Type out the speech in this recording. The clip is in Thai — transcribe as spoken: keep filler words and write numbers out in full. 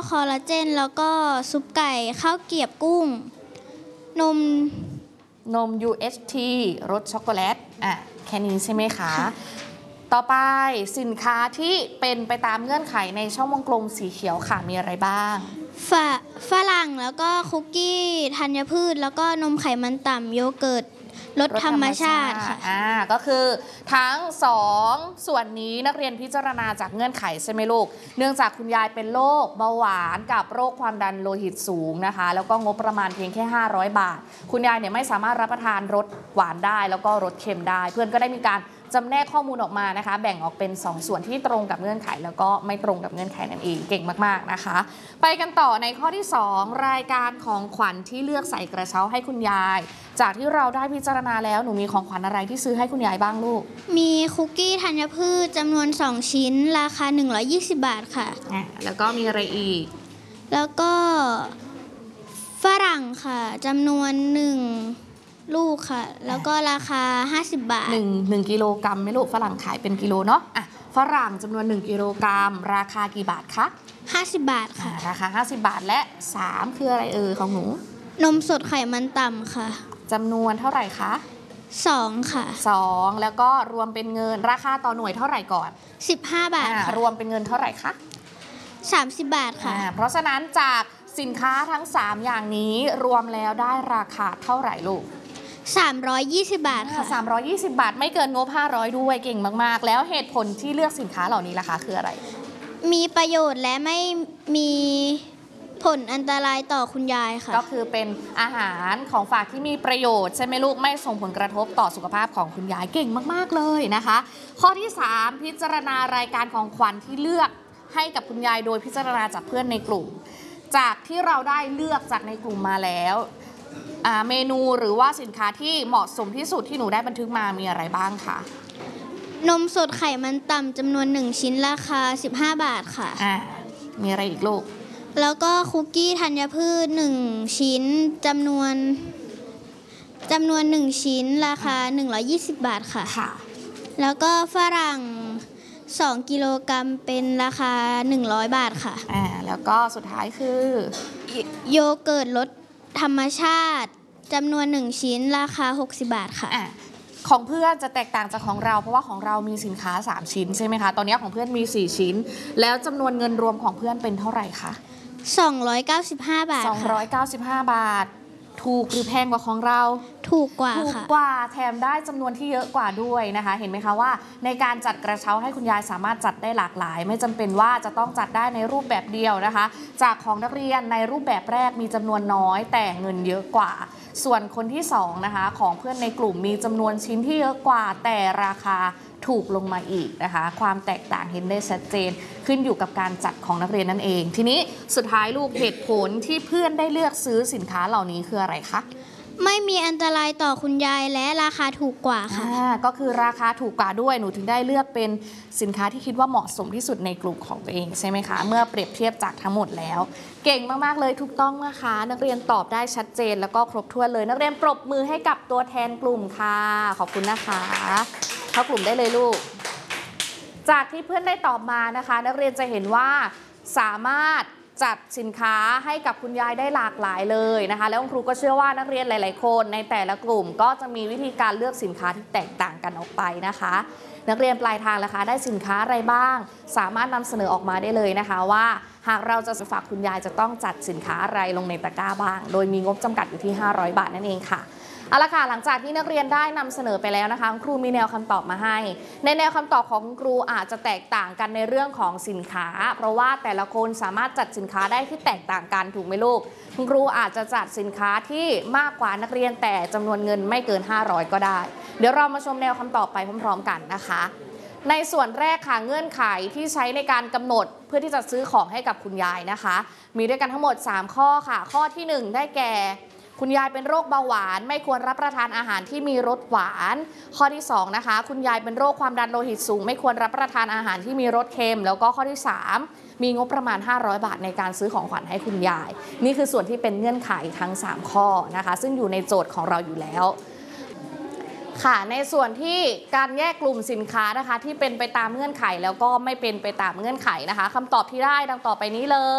คอลลาเจนแล้วก็ซุปไก่ข้าวเกรี๊ยวกุ้งนมนม ยู เอช ที รสช็อกโกแลตอ่ะแค่นี้ใช่ไหมคะต่อไปสินค้าที่เป็นไปตามเงื่อนไขในช่องวงกลมสีเขียวค่ะมีอะไรบ้างฝฝรั่งแล้วก็คุกกี้ธัญพืชแล้วก็นมไขมันต่ำโยเกิร์ตรสธรรมชาติค่ะอ่าก็คือทั้งสองส่วนนี้นักเรียนพิจารณาจากเงื่อนไขใช่ไหมลูกเนื่องจากคุณยายเป็นโรคเบาหวานกับโรคความดันโลหิตสูงนะคะแล้วก็งบประมาณเพียงแค่ห้าร้อยบาทคุณยายเนี่ยไม่สามารถรับประทานรสหวานได้แล้วก็รสเค็มได้เพื่อนก็ได้มีการจำแนกข้อมูลออกมานะคะแบ่งออกเป็นสองส่วนที่ตรงกับเงื่อนไขแล้วก็ไม่ตรงกับเงื่อนไขนั่นเองเก่งมากๆนะคะไปกันต่อในข้อที่สองรายการของขวัญที่เลือกใส่กระเช้าให้คุณยายจากที่เราได้พิจารณาแล้วหนูมีของขวัญอะไรที่ซื้อให้คุณยายบ้างลูกมีคุกกี้ธัญพืชจำนวนสองชิ้นราคาหนึ่งร้อยยี่สิบบาทค่ะอ่ะแล้วก็มีอะไรอีกแล้วก็ฝรั่งค่ะจำนวนหนึ่งลูกค่ะแล้วก็ราคาห้าสิบบาทหนึ่ง หนึ่งกิโลกรัมไหมลูกฝรั่งขายเป็นกิโลเนาะอ่ะฝรั่งจำนวนหนึ่งกิโลกรัมราคากี่บาทคะห้าสิบบาทค่ะราคาห้าสิบบาทและสามคืออะไรเอ่ยของหนูนมสดไขมันต่ำค่ะจำนวนเท่าไหร่คะสองค่ะสองแล้วก็รวมเป็นเงินราคาต่อหน่วยเท่าไหร่ก่อนสิบห้าบาทค่ะรวมเป็นเงินเท่าไหร่คะสามสิบบาทค่ะเพราะฉะนั้นจากสินค้าทั้งสามอย่างนี้รวมแล้วได้ราคาเท่าไหร่ลูกสามร้อยยี่สิบบาทค่ะสามร้อยยี่สิบบาทไม่เกินงบห้าร้อยด้วยเก่งมากๆแล้วเหตุผลที่เลือกสินค้าเหล่านี้ล่ะคะคืออะไรมีประโยชน์และไม่มีผลอันตรายต่อคุณยายค่ะก็คือเป็นอาหารของฝากที่มีประโยชน์ใช่ไหมลูกไม่ส่งผลกระทบต่อสุขภาพของคุณยายเก่งมากๆเลยนะคะข้อที่สามพิจารณารายการของขวัญที่เลือกให้กับคุณยายโดยพิจารณาจากเพื่อนในกลุ่มจากที่เราได้เลือกจากในกลุ่มมาแล้วเมนูหรือว่าสินค้าที่เหมาะสมที่สุดที่หนูได้บันทึกมามีอะไรบ้างคะนมสดไขมันต่ำจำนวนหนึ่งชิ้นราคาสิบห้าบาทค่ะอ่ามีอะไรอีกลูกแล้วก็คุกกี้ธัญพืชหนึ่งชิ้นจำนวนจำนวนหนึ่งชิ้นราคาหนึ่งร้อยยี่สิบบาทค่ะค่ะแล้วก็ฝรั่งสองกิโลกรัมเป็นราคาหนึ่งร้อยบาทค่ะอ่าแล้วก็สุดท้ายคือโยเกิร์ตรสธรรมชาติจำนวนหนึ่งชิ้นราคาหกสิบบาทค่ะอ่ะของเพื่อนจะแตกต่างจากของเราเพราะว่าของเรามีสินค้าสามชิ้นใช่ไหมคะตอนนี้ของเพื่อนมีสี่ชิ้นแล้วจำนวนเงินรวมของเพื่อนเป็นเท่าไหร่คะสองร้อยเก้าสิบห้าบาทสองร้อยเก้าสิบห้าบาทถูกหรือแพงกว่าของเราถูกกว่าถูกกว่าแถมได้จำนวนที่เยอะกว่าด้วยนะคะเห็นไหมคะว่าในการจัดกระเช้าให้คุณยายสามารถจัดได้หลากหลายไม่จำเป็นว่าจะต้องจัดได้ในรูปแบบเดียวนะคะจากของนักเรียนในรูปแบบแรกมีจำนวนน้อยแต่เงินเยอะกว่าส่วนคนที่สองนะคะของเพื่อนในกลุ่มมีจำนวนชิ้นที่เยอะกว่าแต่ราคาถูกลงมาอีกนะคะความแตกต่างเห็นได้ชัดเจนขึ้นอยู่กับการจัดของนักเรียนนั่นเองทีนี้สุดท้ายลูกเหตุผลที่เพื่อนได้เลือกซื้อสินค้าเหล่านี้คืออะไรคะไม่มีอันตรายต่อคุณยายและราคาถูกกว่าค่ะก็คือราคาถูกกว่าด้วยหนูถึงได้เลือกเป็นสินค้าที่คิดว่าเหมาะสมที่สุดในกลุ่มของตัวเองใช่ไหมคะเมื่อเปรียบเทียบจากทั้งหมดแล้วเก่งมากๆเลยถูกต้องนะคะนักเรียนตอบได้ชัดเจนแล้วก็ครบถ้วนเลยนักเรียนปรบมือให้กับตัวแทนกลุ่มค่ะขอบคุณนะคะเข้ากลุ่มได้เลยลูกจากที่เพื่อนได้ตอบมานะคะนักเรียนจะเห็นว่าสามารถจัดสินค้าให้กับคุณยายได้หลากหลายเลยนะคะแล้วคุณครูก็เชื่อว่านักเรียนหลายๆคนในแต่ละกลุ่มก็จะมีวิธีการเลือกสินค้าที่แตกต่างกันออกไปนะคะนักเรียนปลายทางล่ะคะได้สินค้าอะไรบ้างสามารถนำเสนอออกมาได้เลยนะคะว่าหากเราจะฝากคุณยายจะต้องจัดสินค้าอะไรลงในตะกร้าบ้างโดยมีงบจำกัดอยู่ที่ห้าร้อยบาทนั่นเองค่ะเอาละค่ะหลังจากที่นักเรียนได้นำเสนอไปแล้วนะคะครูมีแนวคำตอบมาให้ในแนวคำตอบของครูอาจจะแตกต่างกันในเรื่องของสินค้าเพราะว่าแต่ละคนสามารถจัดสินค้าได้ที่แตกต่างกันถูกไหมลูกคุณครูอาจจะจัดสินค้าที่มากกว่านักเรียนแต่จำนวนเงินไม่เกินห้าร้อยก็ได้เดี๋ยวเรามาชมแนวคำตอบไปพร้อมๆกันนะคะในส่วนแรกค่ะเงื่อนไขที่ใช้ในการกำหนดเพื่อที่จะซื้อของให้กับคุณยายนะคะมีด้วยกันทั้งหมดสามข้อค่ะข้อที่หนึ่งได้แก่คุณยายเป็นโรคเบาหวานไม่ควรรับประทานอาหารที่มีรสหวานข้อที่สองนะคะคุณยายเป็นโรคความดันโลหิตสูงไม่ควรรับประทานอาหารที่มีรสเค็มแล้วก็ข้อที่สามมีงบประมาณห้าร้อยบาทในการซื้อของขวัญให้คุณยายนี่คือส่วนที่เป็นเงื่อนไขทั้งสามข้อนะคะซึ่งอยู่ในโจทย์ของเราอยู่แล้วค่ะในส่วนที่การแยกกลุ่มสินค้านะคะที่เป็นไปตามเงื่อนไขแล้วก็ไม่เป็นไปตามเงื่อนไขนะคะคำตอบที่ได้ดังต่อไปนี้เลย